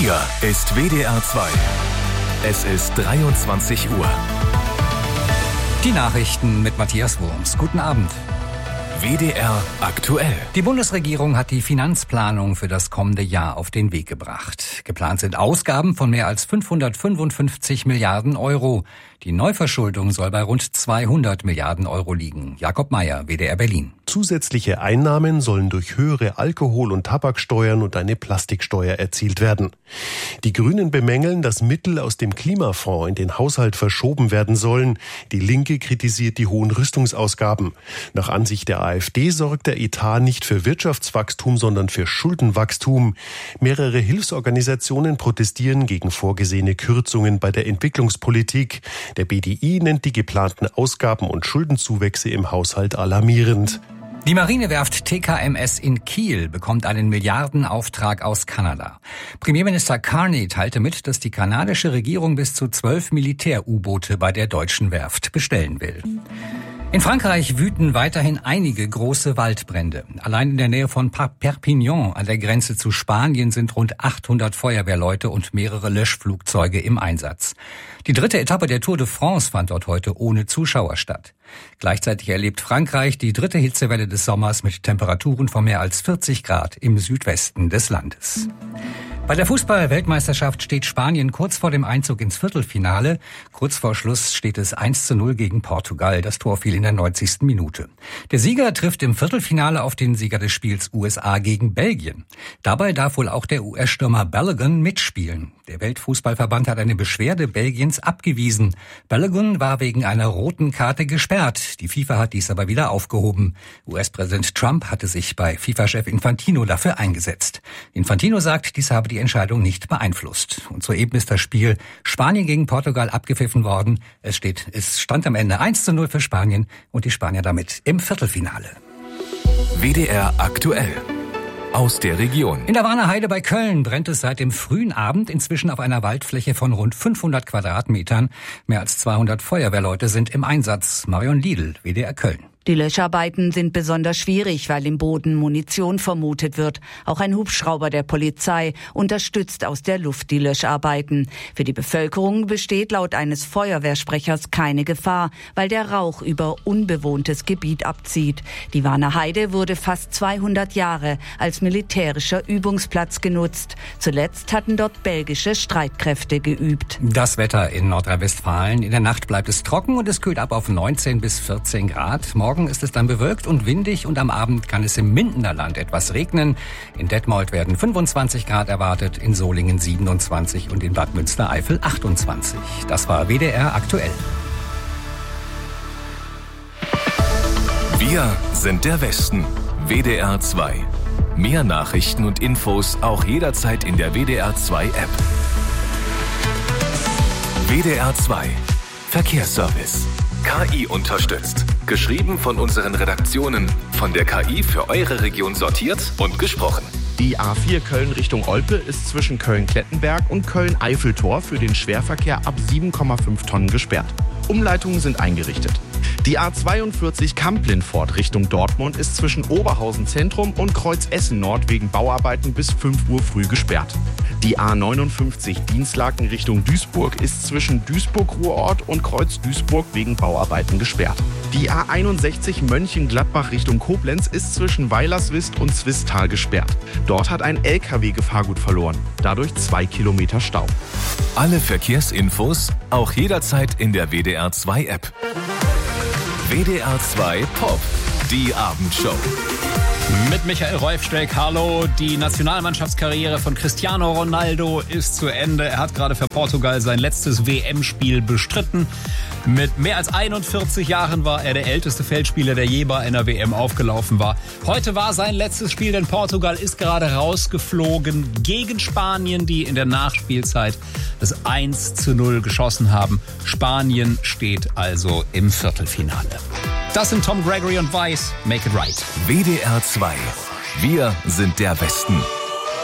Hier ist WDR 2. Es ist 23 Uhr. Die Nachrichten mit Matthias Wurms. Guten Abend. WDR aktuell. Die Bundesregierung hat die Finanzplanung für das kommende Jahr auf den Weg gebracht. Geplant sind Ausgaben von mehr als 555 Milliarden Euro. Die Neuverschuldung soll bei rund 200 Milliarden Euro liegen. Jakob Mayer, WDR Berlin. Zusätzliche Einnahmen sollen durch höhere Alkohol- und Tabaksteuern und eine Plastiksteuer erzielt werden. Die Grünen bemängeln, dass Mittel aus dem Klimafonds in den Haushalt verschoben werden sollen. Die Linke kritisiert die hohen Rüstungsausgaben. Nach Ansicht der AfD sorgt der Etat nicht für Wirtschaftswachstum, sondern für Schuldenwachstum. Mehrere Hilfsorganisationen protestieren gegen vorgesehene Kürzungen bei der Entwicklungspolitik. Der BDI nennt die geplanten Ausgaben und Schuldenzuwächse im Haushalt alarmierend. Die Marinewerft TKMS in Kiel bekommt einen Milliardenauftrag aus Kanada. Premierminister Carney teilte mit, dass die kanadische Regierung bis zu 12 Militär-U-Boote bei der deutschen Werft bestellen will. In Frankreich wüten weiterhin einige große Waldbrände. Allein in der Nähe von Perpignan an der Grenze zu Spanien sind rund 800 Feuerwehrleute und mehrere Löschflugzeuge im Einsatz. Die dritte Etappe der Tour de France fand dort heute ohne Zuschauer statt. Gleichzeitig erlebt Frankreich die dritte Hitzewelle des Sommers mit Temperaturen von mehr als 40 Grad im Südwesten des Landes. Bei der Fußball-Weltmeisterschaft steht Spanien kurz vor dem Einzug ins Viertelfinale. Kurz vor Schluss steht es 1:0 gegen Portugal. Das Tor fiel in der 90. Minute. Der Sieger trifft im Viertelfinale auf den Sieger des Spiels USA gegen Belgien. Dabei darf wohl auch der US-Stürmer Balogun mitspielen. Der Weltfußballverband hat eine Beschwerde Belgiens abgewiesen. Balogun war wegen einer roten Karte gesperrt. Die FIFA hat dies aber wieder aufgehoben. US-Präsident Trump hatte sich bei FIFA-Chef Infantino dafür eingesetzt. Infantino sagt, dies habe die Entscheidung nicht beeinflusst. Und soeben ist das Spiel Spanien gegen Portugal abgepfiffen worden. Es stand am Ende 1:0 für Spanien und die Spanier damit im Viertelfinale. WDR aktuell. Aus der Region. In der Warner Heide bei Köln brennt es seit dem frühen Abend inzwischen auf einer Waldfläche von rund 500 Quadratmetern. Mehr als 200 Feuerwehrleute sind im Einsatz. Marion Liedl, WDR Köln. Die Löscharbeiten sind besonders schwierig, weil im Boden Munition vermutet wird. Auch ein Hubschrauber der Polizei unterstützt aus der Luft die Löscharbeiten. Für die Bevölkerung besteht laut eines Feuerwehrsprechers keine Gefahr, weil der Rauch über unbewohntes Gebiet abzieht. Die Warner Heide wurde fast 200 Jahre als militärischer Übungsplatz genutzt. Zuletzt hatten dort belgische Streitkräfte geübt. Das Wetter in Nordrhein-Westfalen. In der Nacht bleibt es trocken und es kühlt ab auf 19 bis 14 Grad. Morgen ist es dann bewölkt und windig und am Abend kann es im Mindener Land etwas regnen. In Detmold werden 25 Grad erwartet, in Solingen 27 und in Bad Münstereifel 28. Das war WDR aktuell. Wir sind der Westen. WDR 2. Mehr Nachrichten und Infos auch jederzeit in der WDR 2 App. WDR 2. Verkehrsservice. KI unterstützt. Geschrieben von unseren Redaktionen, von der KI für eure Region sortiert und gesprochen. Die A4 Köln Richtung Olpe ist zwischen Köln-Klettenberg und Köln-Eiffeltor für den Schwerverkehr ab 7,5 Tonnen gesperrt. Umleitungen sind eingerichtet. Die A42 Kamp-Lindfort Richtung Dortmund ist zwischen Oberhausen Zentrum und Kreuz Essen Nord wegen Bauarbeiten bis 5 Uhr früh gesperrt. Die A59 Dienstlaken Richtung Duisburg ist zwischen Duisburg-Ruhrort und Kreuz Duisburg wegen Bauarbeiten gesperrt. Die A61 Mönchengladbach Richtung Koblenz ist zwischen Weilerswist und Zwistal gesperrt. Dort hat ein LKW Gefahrgut verloren. Dadurch 2 Kilometer Stau. Alle Verkehrsinfos auch jederzeit in der WDR 2 App. WDR 2 Pop, die Abendshow. Mit Michael Reufsteck, hallo. Die Nationalmannschaftskarriere von Cristiano Ronaldo ist zu Ende. Er hat gerade für Portugal sein letztes WM-Spiel bestritten. Mit mehr als 41 Jahren war er der älteste Feldspieler, der je bei einer WM aufgelaufen war. Heute war sein letztes Spiel, denn Portugal ist gerade rausgeflogen gegen Spanien, die in der Nachspielzeit das 1:0 geschossen haben. Spanien steht also im Viertelfinale. Das sind Tom Gregory und Weiss, Make It Right. WDR 2. Wir sind der Westen.